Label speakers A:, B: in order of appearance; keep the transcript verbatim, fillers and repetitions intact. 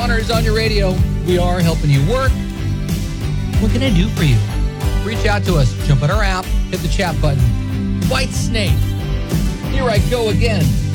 A: Connors on your radio. We are helping you work. What can I do for you? Reach out to us. Jump on our app. Hit the chat button. White Snake. Here I go again.